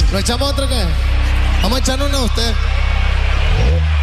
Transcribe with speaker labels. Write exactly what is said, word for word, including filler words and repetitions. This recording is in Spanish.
Speaker 1: ¿Lo echamos otra que? Vamos a echarnos una a usted.